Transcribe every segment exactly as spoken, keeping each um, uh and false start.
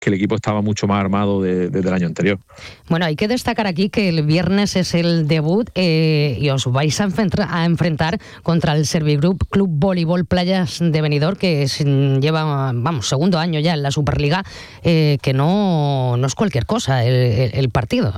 que el equipo estaba mucho más armado de, desde el año anterior. Bueno, hay que destacar aquí que el viernes es el debut eh, y os vais a enfrentar, a enfrentar contra el Servigroup Club Voleibol Playas de Benidorm, que es, lleva, vamos, segundo año ya en la Superliga, eh, que no, no es cualquier cosa el, el, el partido.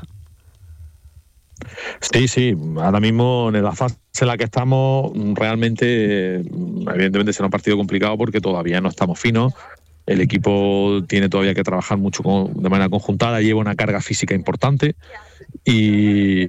Sí, sí, ahora mismo en la fase en la que estamos, realmente, evidentemente será un partido complicado porque todavía no estamos finos. El equipo tiene todavía que trabajar mucho con, de manera conjuntada, lleva una carga física importante y,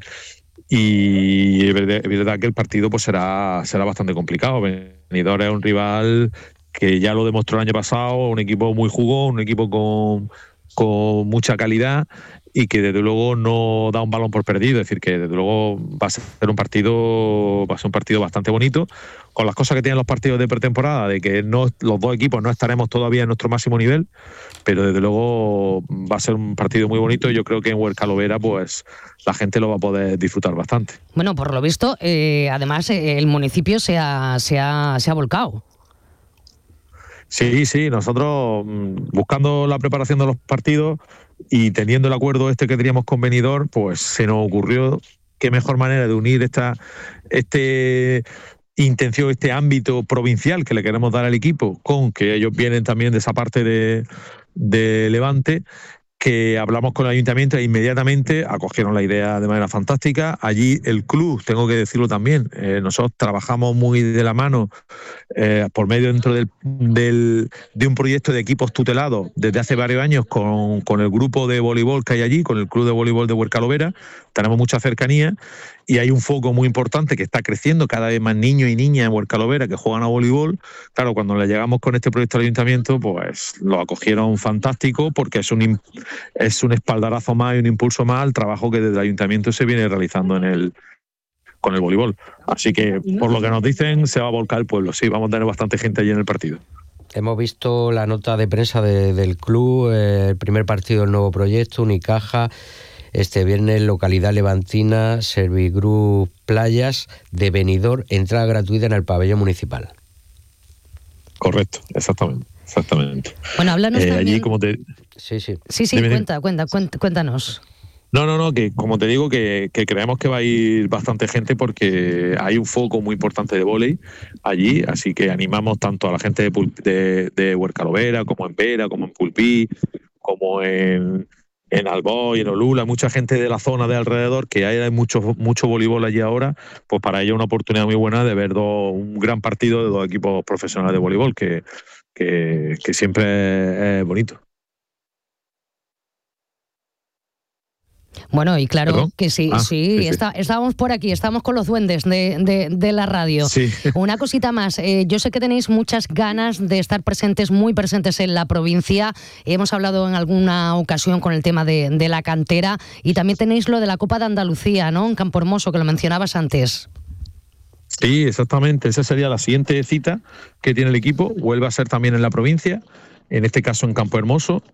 y es verdad que el partido pues será, será bastante complicado. Benidorm es un rival que ya lo demostró el año pasado, un equipo muy jugón, un equipo con, con mucha calidad y que desde luego no da un balón por perdido, es decir, que desde luego va a ser un partido va a ser un partido bastante bonito, con las cosas que tienen los partidos de pretemporada, de que no, los dos equipos no estaremos todavía en nuestro máximo nivel, pero desde luego va a ser un partido muy bonito y yo creo que en Huercalovera pues la gente lo va a poder disfrutar bastante. Bueno, por lo visto, eh, además el municipio se ha, se ha, se ha volcado. Sí, sí, nosotros buscando la preparación de los partidos y teniendo el acuerdo este que teníamos con Benidorm, pues se nos ocurrió qué mejor manera de unir esta este intención, este ámbito provincial que le queremos dar al equipo, con que ellos vienen también de esa parte de, de Levante, que hablamos con el ayuntamiento e inmediatamente acogieron la idea de manera fantástica. Allí el club, tengo que decirlo también, eh, nosotros trabajamos muy de la mano eh, por medio dentro del, del, de un proyecto de equipos tutelados desde hace varios años con, con el grupo de voleibol que hay allí, con el club de voleibol de Huercalovera. Tenemos mucha cercanía y hay un foco muy importante que está creciendo, cada vez más niños y niñas en Huercalovera que juegan a voleibol. Claro, cuando le llegamos con este proyecto al ayuntamiento, pues lo acogieron fantástico porque es un es un espaldarazo más y un impulso más al trabajo que desde el ayuntamiento se viene realizando en el con el voleibol. Así que, por lo que nos dicen, se va a volcar el pueblo. Sí, vamos a tener bastante gente allí en el partido. Hemos visto la nota de prensa de, del club, eh, el primer partido del nuevo proyecto, Unicaja, este viernes, localidad levantina, Servigroup Playas de Benidorm, entrada gratuita en el pabellón municipal. Correcto, exactamente. Exactamente. Bueno, háblanos eh, también. Allí, como te... Sí, sí. Sí, sí, cuenta, cuenta, cuenta, cuéntanos. No, no, no, que como te digo, que, que creemos que va a ir bastante gente porque hay un foco muy importante de vóley allí, así que animamos tanto a la gente de, Pul- de, de Huercalovera, como en Vera, como en Pulpí, como en, en Alboy, en Olula, mucha gente de la zona de alrededor, que hay mucho, mucho voleibol allí ahora, pues para ellos una oportunidad muy buena de ver dos, un gran partido de dos equipos profesionales de voleibol, que Que, que siempre es bonito. Bueno, y claro ¿Perdón? que sí, ah, sí, sí, sí. Está, estábamos por aquí, estamos con los duendes de, de, de la radio. Sí. Una cosita más, eh, yo sé que tenéis muchas ganas de estar presentes, muy presentes en la provincia. Hemos hablado en alguna ocasión con el tema de, de la cantera y también tenéis lo de la Copa de Andalucía, ¿no? En Campohermoso, que lo mencionabas antes. Sí, exactamente. Esa sería la siguiente cita que tiene el equipo. Vuelve a ser también en la provincia, en este caso en Campohermoso,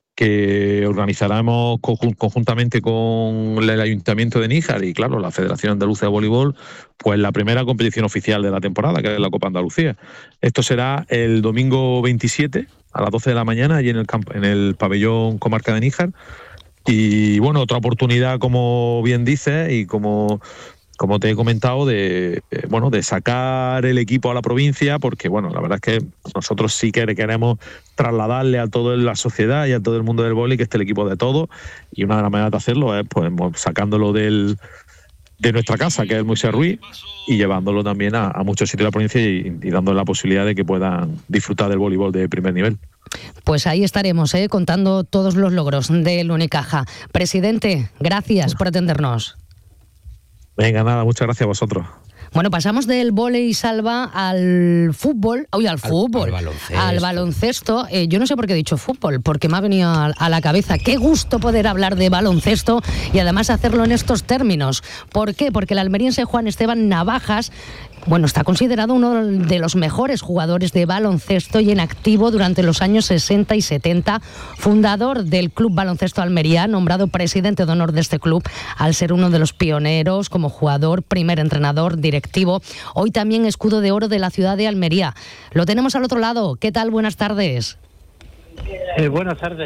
que organizaremos conjuntamente con el Ayuntamiento de Níjar y, claro, la Federación Andaluza de Voleibol, pues la primera competición oficial de la temporada, que es la Copa Andalucía. Esto será el domingo veintisiete a las doce de la mañana, allí en el, camp- en el pabellón Comarca de Níjar. Y, bueno, otra oportunidad, como bien dices, y como... como te he comentado, de eh, bueno de sacar el equipo a la provincia, porque bueno, la verdad es que nosotros sí que queremos trasladarle a toda la sociedad y a todo el mundo del vóley que este es el equipo de todos, y una de las maneras de hacerlo es pues sacándolo del de nuestra casa, que es el Moisés Ruiz, y llevándolo también a, a muchos sitios de la provincia y, y dándole la posibilidad de que puedan disfrutar del voleibol de primer nivel. Pues ahí estaremos, ¿eh? contando todos los logros del Unicaja. Presidente, gracias por atendernos. Venga, nada, muchas gracias a vosotros. Bueno, pasamos del vóley salva al fútbol, uy, al, al fútbol, al baloncesto. Al baloncesto. Eh, yo no sé por qué he dicho fútbol, porque me ha venido a, a la cabeza. Qué gusto poder hablar de baloncesto y además hacerlo en estos términos. ¿Por qué? Porque el almeriense Juan Esteban Navajas, bueno, está considerado uno de los mejores jugadores de baloncesto y en activo durante los años sesenta y setenta, fundador del Club Baloncesto Almería, nombrado presidente de honor de este club al ser uno de los pioneros como jugador, primer entrenador, directivo, hoy también escudo de oro de la ciudad de Almería. Lo tenemos al otro lado. ¿Qué tal? Buenas tardes. Eh, buenas tardes.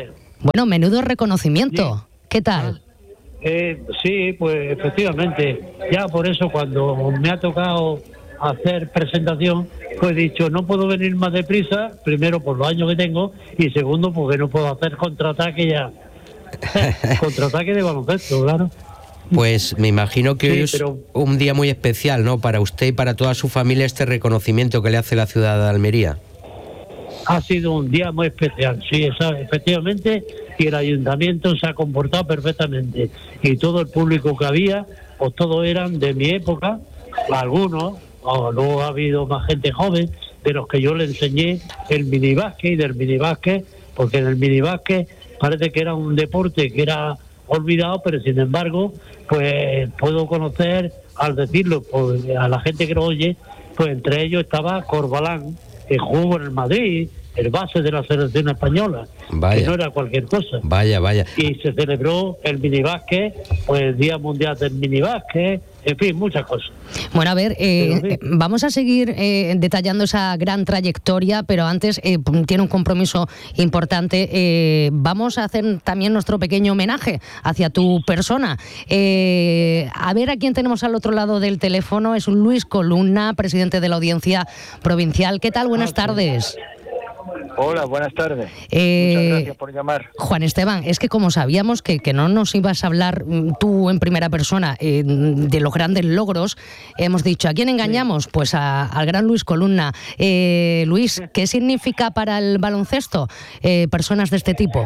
Bueno, menudo reconocimiento. Sí. ¿Qué tal? Eh, sí, pues efectivamente. Ya por eso cuando me ha tocado hacer presentación, pues he dicho, no puedo venir más deprisa, primero por los años que tengo, y segundo porque no puedo hacer contraataque ya. Contraataque de baloncesto, claro. Pues me imagino que sí, hoy es pero... un día muy especial, ¿no? Para usted y para toda su familia, este reconocimiento que le hace la ciudad de Almería. Ha sido un día muy especial, sí, esa, efectivamente, y el ayuntamiento se ha comportado perfectamente. Y todo el público que había, pues todos eran de mi época, algunos, o luego ha habido más gente joven, de los que yo le enseñé el minibásquet y del minibásquet, porque en el minibásquet parece que era un deporte que era olvidado, pero sin embargo, pues puedo conocer, al decirlo, pues, a la gente que lo oye, pues entre ellos estaba Corbalán, que jugó en el Madrid, el base de la selección española, vaya, que no era cualquier cosa. Vaya, vaya. Y se celebró el minibásquet, pues el Día Mundial del Minibásquet, en fin, muchas cosas. Bueno, a ver, eh, sí. vamos a seguir eh, detallando esa gran trayectoria, pero antes eh, tiene un compromiso importante. Eh, vamos a hacer también nuestro pequeño homenaje hacia tu persona. Eh, a ver a quién tenemos al otro lado del teléfono. Es Luis Columna, presidente de la Audiencia Provincial. ¿Qué tal? Buenas tardes. Hola, buenas tardes. Eh, Muchas gracias por llamar. Juan Esteban, es que como sabíamos que, que no nos ibas a hablar tú en primera persona eh, de los grandes logros, hemos dicho, ¿a quién engañamos? Sí. Pues a, al gran Luis Columna. Eh, Luis, ¿qué significa para el baloncesto eh, personas de este tipo?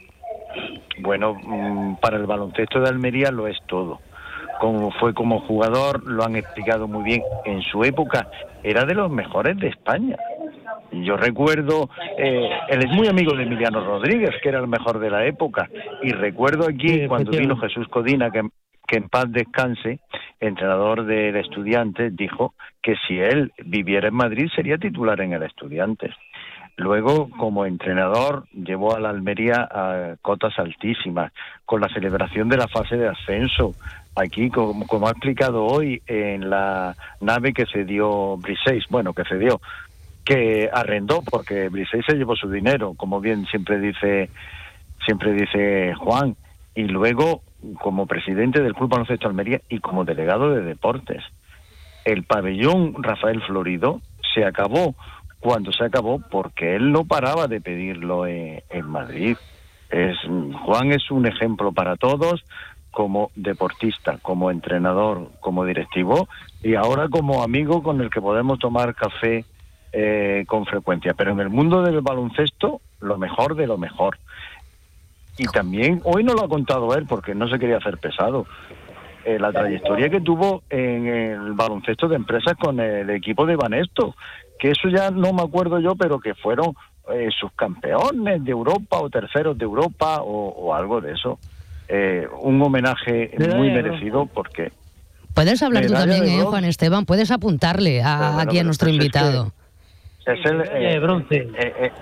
Bueno, para el baloncesto de Almería lo es todo. Como fue como jugador, lo han explicado muy bien. En su época era de los mejores de España. Yo recuerdo, eh, él es muy amigo de Emiliano Rodríguez, que era el mejor de la época, y recuerdo aquí sí, cuando vino Jesús Codina, que, que en paz descanse, entrenador del Estudiantes, dijo que si él viviera en Madrid sería titular en el Estudiantes. Luego, como entrenador, llevó a la Almería a cotas altísimas, con la celebración de la fase de ascenso, aquí, como, como ha explicado hoy, en la nave que cedió Briseis, bueno, que cedió, que arrendó, porque Briseis se llevó su dinero, como bien siempre dice siempre dice Juan, y luego como presidente del Club Baloncesto Almería y como delegado de deportes. El pabellón Rafael Florido se acabó cuando se acabó porque él no paraba de pedirlo en, en Madrid. Es, Juan es un ejemplo para todos, como deportista, como entrenador, como directivo y ahora como amigo con el que podemos tomar café Eh, con frecuencia, pero en el mundo del baloncesto lo mejor de lo mejor. Y también hoy no lo ha contado él porque no se quería hacer pesado, eh, la trayectoria que tuvo en el baloncesto de empresas con el equipo de Banesto, que eso ya no me acuerdo yo, pero que fueron eh, subcampeones de Europa o terceros de Europa o, o algo de eso. Eh, un homenaje muy merecido porque... Puedes hablar tú también, eh, Juan Esteban, puedes apuntarle a, bueno, aquí a nuestro pues invitado. Es que, Es el, eh, bronce. Eh, eh,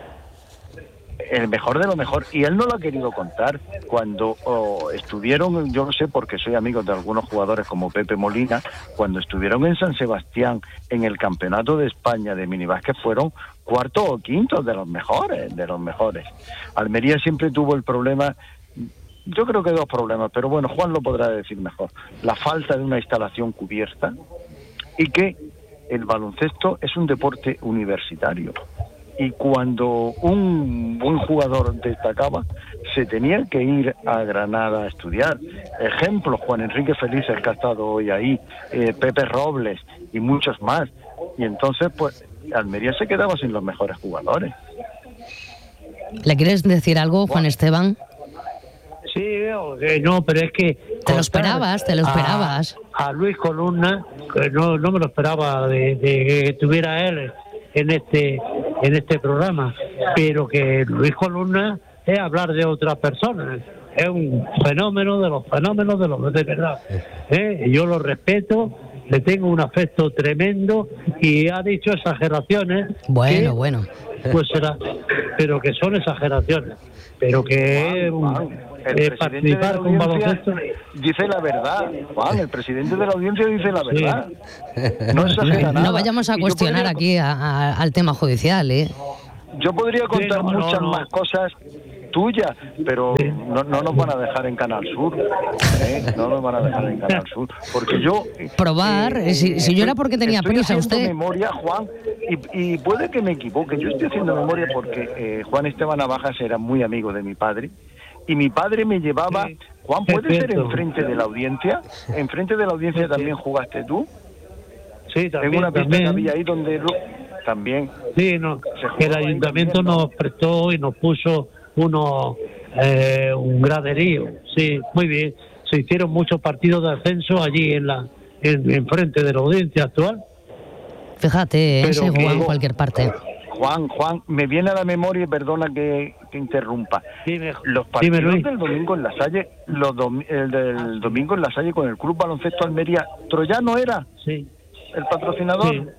el mejor de lo mejor, y él no lo ha querido contar. Cuando oh, estuvieron, yo no sé porque soy amigo de algunos jugadores como Pepe Molina, cuando estuvieron en San Sebastián en el Campeonato de España de minibásquet fueron cuartos o quintos de los mejores, de los mejores. Almería siempre tuvo el problema, yo creo que dos problemas, pero bueno, Juan lo podrá decir mejor, la falta de una instalación cubierta y que el baloncesto es un deporte universitario y cuando un buen jugador destacaba se tenía que ir a Granada a estudiar. Ejemplo, Juan Enrique Felices, que ha estado hoy ahí, eh, Pepe Robles y muchos más. Y entonces, pues, Almería se quedaba sin los mejores jugadores. ¿Le quieres decir algo, Juan Esteban? Sí, eh, no, pero es que... Te lo esperabas, te lo esperabas. A, a Luis Columna, que no, no me lo esperaba de, de que estuviera él en este en este programa, pero que Luis Columna es hablar de otras personas. Es un fenómeno de los fenómenos de los de verdad. ¿Eh? Yo lo respeto, le tengo un afecto tremendo y ha dicho exageraciones. Bueno, que, bueno. Pues será, pero que son exageraciones. Pero que wow, wow. El eh, participar con baloncesto dice la verdad, Juan, el presidente de la audiencia dice la verdad. Sí. No exagera nada. No vayamos a y cuestionar podría, aquí a, a, al tema judicial, ¿eh? Yo podría contar sí, no, muchas no, no. más cosas tuya, pero no, no nos van a dejar en Canal Sur, ¿eh? No nos van a dejar en Canal Sur, porque yo... Probar, eh, si, si yo era porque tenía prisa, usted... usted... memoria, Juan, y, y puede que me equivoque, yo estoy haciendo memoria porque eh, Juan Esteban Navajas era muy amigo de mi padre, y mi padre me llevaba... Sí. Juan, ¿puede ser enfrente de la audiencia? ¿Enfrente de la audiencia sí, también jugaste tú? Sí, también. En una pista también. que había ahí donde... Lo... También. Sí, no, el ayuntamiento también, ¿no? Nos prestó y nos puso uno, eh, un graderío. Sí, muy bien. Se hicieron muchos partidos de ascenso allí en la en, en frente de la audiencia actual. Fíjate, Pero se jugó en cualquier parte. Juan, Juan, me viene a la memoria, y perdona que, que interrumpa. Dime, los partidos dime, del domingo en la Salle, los dom, el del domingo en la Salle con el Club Baloncesto Almería, ¿Troyano era? Sí. El patrocinador. Sí.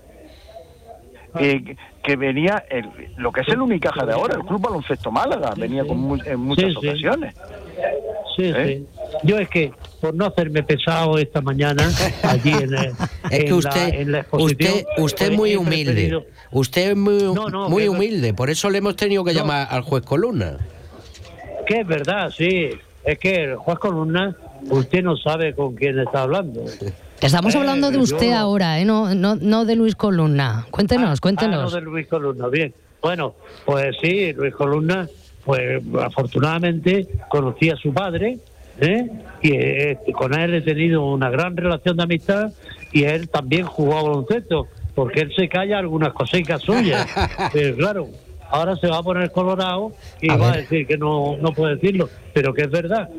Eh, que, que venía el, lo que es el Unicaja de ahora, el Club Baloncesto Málaga, sí, venía sí. Con mu en muchas sí, ocasiones. Sí, ¿Eh? sí. Yo es que, por no hacerme pesado esta mañana, allí en, el, es que en, usted, la, en la exposición... Usted, usted es muy humilde, preferido... usted es muy, no, no, muy humilde, por eso le hemos tenido que no. llamar al juez Columna. Que es verdad, sí, es que el juez Columna, usted no sabe con quién está hablando. Estamos hablando eh, de usted yo... ahora, ¿eh? no, no, no de Luis Columna. Cuéntenos, ah, cuéntenos. Ah, no de Luis Columna, bien. Bueno, pues sí, Luis Columna, pues afortunadamente conocí a su padre, ¿eh? y eh, con él he tenido una gran relación de amistad, y él también jugó a baloncesto, porque él se calla algunas cositas suyas. Pero claro, ahora se va a poner colorado y a va ver. a decir que no, no puede decirlo, pero que es verdad.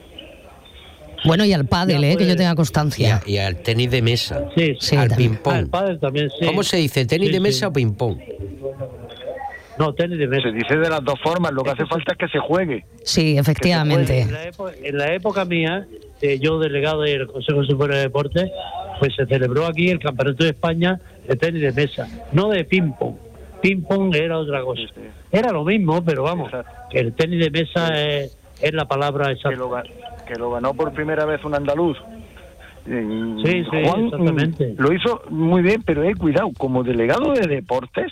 Bueno, y al pádel, eh, que yo tenga constancia. Y, a, y al tenis de mesa. Sí, sí al ping-pong. Al pádel también, sí. ¿Cómo se dice? ¿Tenis sí, de mesa sí. o ping-pong? No, tenis de mesa. Se dice de las dos formas, lo que hace falta es que se juegue. Sí, efectivamente. En la, época, en la época mía, eh, yo delegado del Consejo Superior de Deportes, pues se celebró aquí el Campeonato de España de tenis de mesa, no de ping-pong. Ping-pong era otra cosa. Sí, sí. Era lo mismo, pero vamos, que el tenis de mesa sí. es, es la palabra exacta. Que lo, que lo ganó por primera vez un andaluz. Sí, sí, Juan exactamente. Lo hizo muy bien, pero eh, cuidado, como delegado de deportes,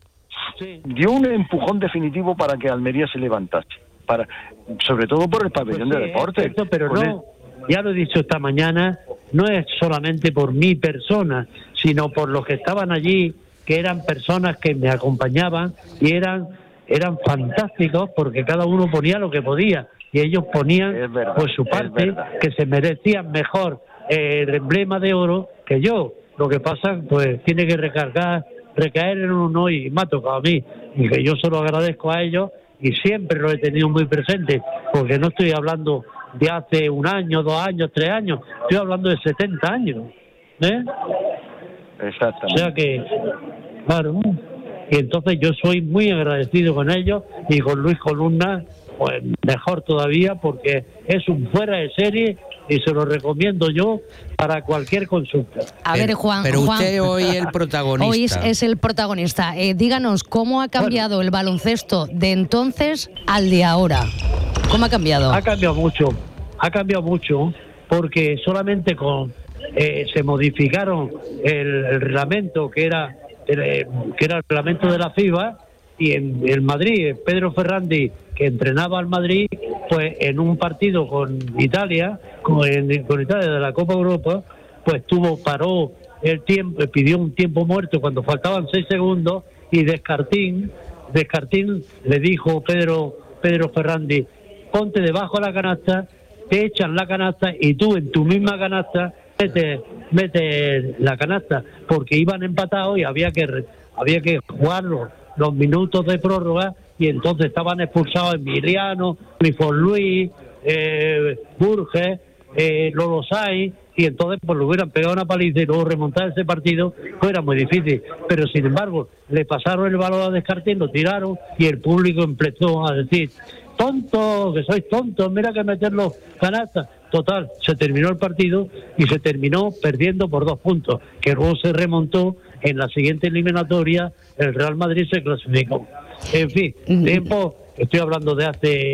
sí. dio un empujón definitivo para que Almería se levantase, para, sobre todo por el pabellón pues sí, de deportes. Cierto, pero no, el... ya lo he dicho esta mañana, no es solamente por mi persona, sino por los que estaban allí, que eran personas que me acompañaban y eran eran fantásticos, porque cada uno ponía lo que podía y ellos ponían verdad, pues su parte, que se merecían mejor eh, el emblema de oro que yo. Lo que pasa, pues tiene que recargar recaer en uno y me ha tocado a mí, y que yo se lo agradezco a ellos y siempre lo he tenido muy presente, porque no estoy hablando de hace un año, dos años, tres años, estoy hablando de setenta años, ¿eh? Exactamente. O sea que, claro, y entonces yo soy muy agradecido con ellos, y con Luis Columna, pues mejor todavía, porque es un fuera de serie y se lo recomiendo yo para cualquier consulta. A ver, Juan. Pero Juan, usted hoy es el protagonista. Hoy es, es el protagonista. Eh, díganos, ¿cómo ha cambiado bueno, el baloncesto de entonces al de ahora? ¿Cómo ha cambiado? Ha cambiado mucho, ha cambiado mucho, porque solamente con eh, se modificaron el, el reglamento que era el, que era el reglamento de la FIBA, y en el Madrid, Pedro Ferrandi, que entrenaba al Madrid, pues en un partido con Italia, con, en, con Italia de la Copa Europa, pues tuvo, paró el tiempo, pidió un tiempo muerto cuando faltaban seis segundos, y Descartín, Descartín le dijo Pedro, Pedro Ferrandi, ponte debajo de la canasta, te echan la canasta y tú en tu misma canasta mete, mete la canasta, porque iban empatados y había que había que jugarlo los minutos de prórroga, y entonces estaban expulsados Emiliano, Clifford Luis, eh, Burges, eh, Lolo Sai, y entonces pues lo hubieran pegado una paliza y luego remontar ese partido pues era muy difícil, pero sin embargo le pasaron el balón a Descartín, lo tiraron y el público empezó a decir: tonto, que sois tontos, mira que meterlos canastas. Total, se terminó el partido y se terminó perdiendo por dos puntos, que luego se remontó en la siguiente eliminatoria, el Real Madrid se clasificó. En fin, tiempo, estoy hablando de hace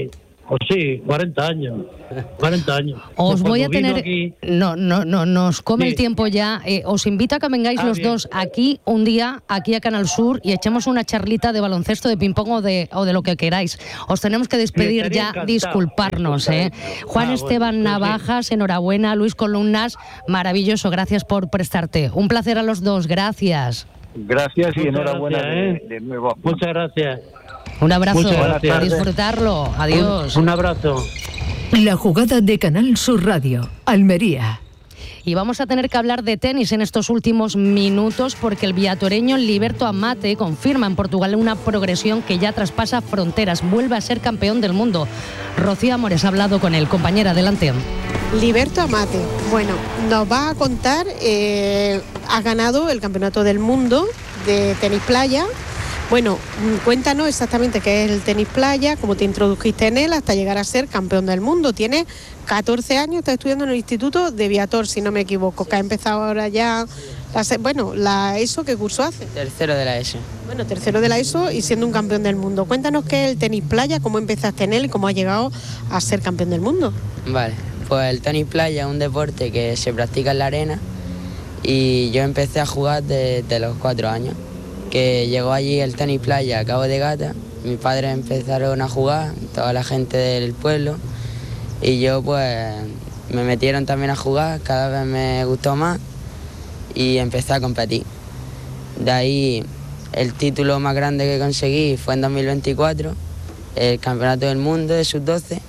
Pues sí, cuarenta años. cuarenta años. Os Pues voy a cuando vino tener... aquí- No, no, no, nos come Sí. el tiempo ya. Eh, os invito a que vengáis Ah, los bien. dos aquí un día, aquí a Canal Sur, y echemos una charlita de baloncesto, de ping-pong o de, o de lo que queráis. Os tenemos que despedir estaría ya, encantado, disculparnos. eso ¿eh? está hecho. Juan Ah, Esteban bueno, pues sí. Navajas, enhorabuena. Luis Columnas, maravilloso. Gracias por prestarte. Un placer a los dos. Gracias. Gracias y Muchas enhorabuena gracias, de, de nuevo. Muchas gracias. Un abrazo. Muchas A gracias. disfrutarlo. Adiós. Un, un abrazo. La jugada de Canal Sur Radio, Almería. Y vamos a tener que hablar de tenis en estos últimos minutos porque el viatoreño Liberto Amate confirma en Portugal una progresión que ya traspasa fronteras. Vuelve a ser campeón del mundo. Rocío Amores ha hablado con él. Compañera, adelante. Liberto Amate, bueno, nos va a contar, eh, has ganado el Campeonato del Mundo de tenis playa. Bueno, cuéntanos exactamente qué es el tenis playa, cómo te introdujiste en él hasta llegar a ser campeón del mundo. Tienes catorce años, estás estudiando en el Instituto de Viator, si no me equivoco, que ha empezado ahora ya, la, se- bueno, la ESO, ¿qué curso hace? Tercero de la ESO. Bueno, tercero de la ESO y siendo un campeón del mundo. Cuéntanos qué es el tenis playa, cómo empezaste en él y cómo has llegado a ser campeón del mundo. Vale, pues el tenis playa es un deporte que se practica en la arena y yo empecé a jugar desde los cuatro años. Que llegó allí el tenis playa a Cabo de Gata, mis padres empezaron a jugar, toda la gente del pueblo, y yo pues me metieron también a jugar, cada vez me gustó más y empecé a competir. De ahí el título más grande que conseguí fue en dos mil veinticuatro, el Campeonato del Mundo de sub doce,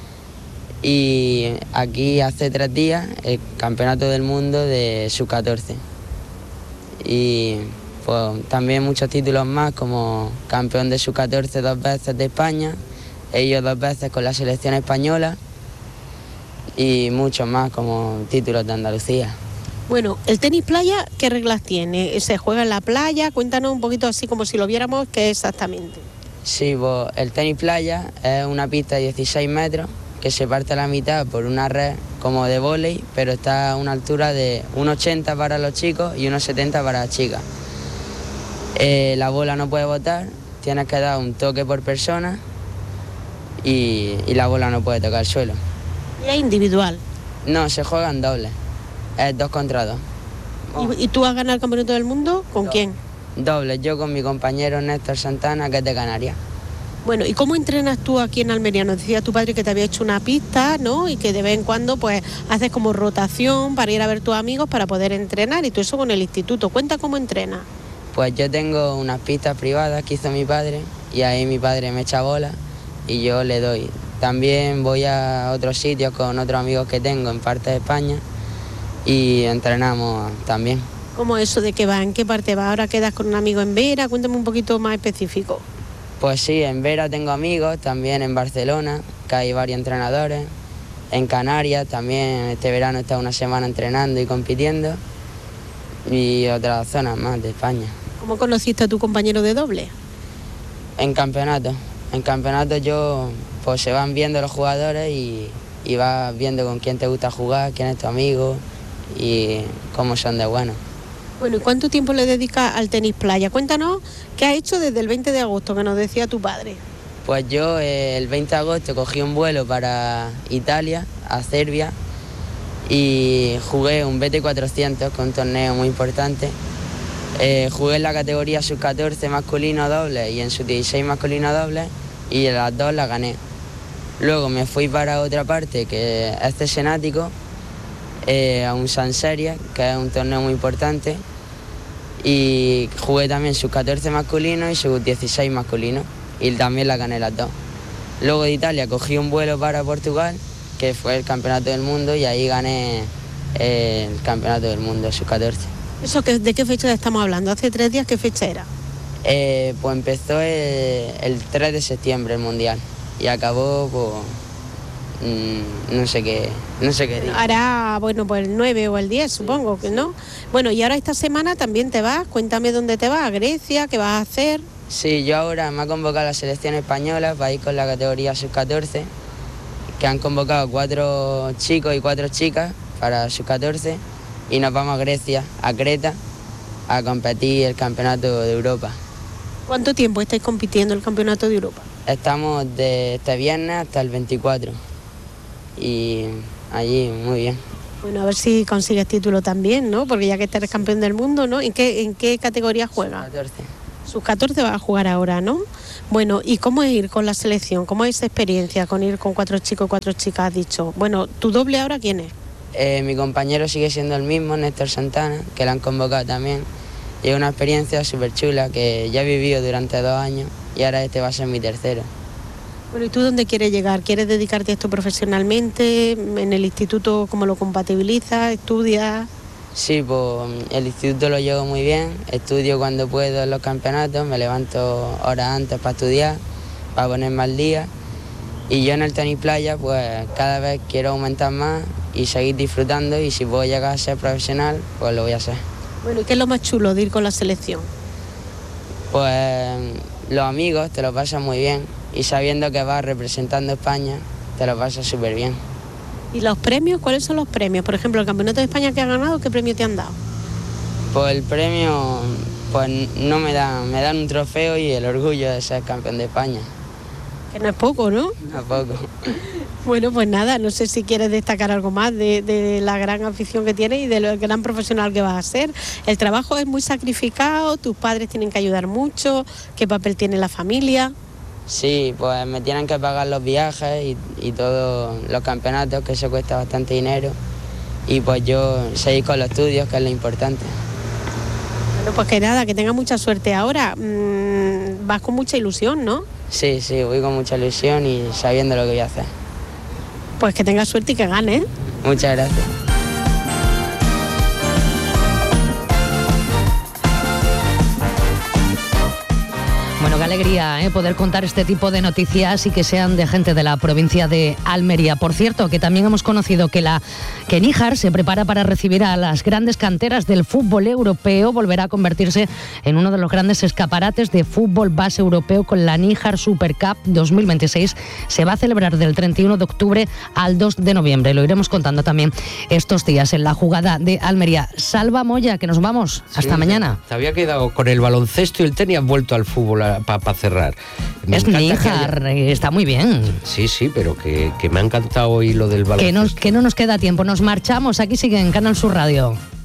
y aquí hace tres días el Campeonato del Mundo de sub catorce. Y pues también muchos títulos más, como campeón de sub catorce dos veces de España, ellos dos veces con la selección española y muchos más como títulos de Andalucía. Bueno, el tenis playa, ¿qué reglas tiene? ¿Se juega en la playa? Cuéntanos un poquito así como si lo viéramos, ¿qué exactamente? Sí, pues el tenis playa es una pista de dieciséis metros que se parte a la mitad por una red como de vóley, pero está a una altura de uno ochenta para los chicos y uno setenta para las chicas. Eh, la bola no puede botar, tienes que dar un toque por persona y, y la bola no puede tocar el suelo. ¿Y es individual? No, se juega en doble, es dos contra dos. ¿Y, y tú has ganado el campeonato del mundo? ¿Con quién? Doble, yo con mi compañero Néstor Santana, que es de Canarias. Bueno, ¿y cómo entrenas tú aquí en Almería? Nos decía tu padre que te había hecho una pista, ¿no? Y que de vez en cuando pues haces como rotación para ir a ver tus amigos para poder entrenar y todo eso con el instituto. Cuenta cómo entrenas. Pues yo tengo unas pistas privadas que hizo mi padre y ahí mi padre me echa bola y yo le doy. También voy a otros sitios con otros amigos que tengo en parte de España y entrenamos también. ¿Cómo eso de qué va? ¿En qué parte va? ¿Ahora quedas con un amigo en Vera? Cuéntame un poquito más específico. Pues sí, en Vera tengo amigos, también en Barcelona, que hay varios entrenadores. En Canarias también este verano he estado una semana entrenando y compitiendo y otras zonas más de España. ¿Cómo conociste a tu compañero de doble? En campeonato. En campeonato yo, pues se van viendo los jugadores y, y vas viendo con quién te gusta jugar, quién es tu amigo y cómo son de buenos. Bueno, ¿y cuánto tiempo le dedicas al tenis playa? Cuéntanos qué has hecho desde el veinte de agosto, que nos decía tu padre. Pues yo eh, el veinte de agosto cogí un vuelo para Italia, a Serbia, y jugué un B T cuatrocientos, con un torneo muy importante. Eh, jugué en la categoría sub catorce masculino doble y en sub dieciséis masculino doble y en las dos las gané. Luego me fui para otra parte, que es Cesenático, eh, a un San Series, que es un torneo muy importante, y jugué también sub catorce masculino y sub dieciséis masculino y también la gané las dos. Luego de Italia cogí un vuelo para Portugal, que fue el campeonato del mundo, y ahí gané eh, el campeonato del mundo sub catorce. ¿Eso que, de qué fecha estamos hablando? ¿Hace tres días qué fecha era? Eh, pues empezó el, el tres de septiembre el mundial y acabó pues mmm, no sé qué, no sé qué día. Hará, bueno, pues el nueve o el diez, supongo, que ¿no? Bueno, y ahora esta semana también te vas, cuéntame dónde te vas, a Grecia, qué vas a hacer. Sí, yo ahora me ha convocado la selección española para ir con la categoría sub catorce, que han convocado cuatro chicos y cuatro chicas para sub catorce y nos vamos a Grecia, a Creta, a competir el campeonato de Europa. ¿Cuánto tiempo estáis compitiendo el campeonato de Europa? Estamos de este viernes hasta el veinticuatro y allí muy bien. Bueno, a ver si consigues título también, ¿no? Porque ya que eres campeón del mundo, ¿no? ¿En qué, en qué categoría juegas? catorce. Sus catorce va a jugar ahora, ¿no? Bueno, ¿y cómo es ir con la selección? ¿Cómo es esa experiencia con ir con cuatro chicos y cuatro chicas, has dicho? Bueno, ¿tu doble ahora quién es? Eh, mi compañero sigue siendo el mismo, Néstor Santana, que lo han convocado también. Y es una experiencia súper chula que ya he vivido durante dos años y ahora este va a ser mi tercero. Bueno, ¿y tú dónde quieres llegar? ¿Quieres dedicarte a esto profesionalmente? ¿En el instituto cómo lo compatibilizas? ¿Estudias? Sí, pues el instituto lo llevo muy bien, estudio cuando puedo en los campeonatos, me levanto horas antes para estudiar, para ponerme al día. Y yo en el tenis playa, pues cada vez quiero aumentar más y seguir disfrutando, y si puedo llegar a ser profesional, pues lo voy a hacer. Bueno, ¿y qué es lo más chulo de ir con la selección? Pues los amigos, te lo pasas muy bien, y sabiendo que vas representando a España, te lo pasas súper bien. ¿Y los premios? ¿Cuáles son los premios? Por ejemplo, el Campeonato de España que ha ganado, ¿qué premio te han dado? Pues el premio, pues no me dan, me dan un trofeo y el orgullo de ser campeón de España. Que no es poco, ¿no? No es poco. Bueno, pues nada, no sé si quieres destacar algo más de, de la gran afición que tienes y del gran profesional que vas a ser. El trabajo es muy sacrificado, tus padres tienen que ayudar mucho, ¿qué papel tiene la familia? Sí, pues me tienen que pagar los viajes y, y todos los campeonatos, que eso cuesta bastante dinero. Y pues yo seguir con los estudios, que es lo importante. Bueno, pues que nada, que tengas mucha suerte ahora. Mmm, vas con mucha ilusión, ¿no? Sí, sí, voy con mucha ilusión y sabiendo lo que voy a hacer. Pues que tengas suerte y que ganes. Muchas gracias. Bueno, qué alegría ¿eh? poder contar este tipo de noticias y que sean de gente de la provincia de Almería. Por cierto, que también hemos conocido que la que Níjar se prepara para recibir a las grandes canteras del fútbol europeo. Volverá a convertirse en uno de los grandes escaparates de fútbol base europeo con la Níjar Super Cup dos mil veintiséis. Se va a celebrar del treinta y uno de octubre al dos de noviembre. Lo iremos contando también estos días en la jugada de Almería. Salva Moya, que nos vamos. Hasta sí, mañana. Te había quedado con el baloncesto y el tenis, has vuelto al fútbol para pa cerrar. Me es Níjar, haya... está muy bien. Sí, sí, pero que, que me ha encantado hoy lo del baloncesto. Que, nos, que no nos queda tiempo, nos marchamos. Aquí sigue en Canal Sur Radio.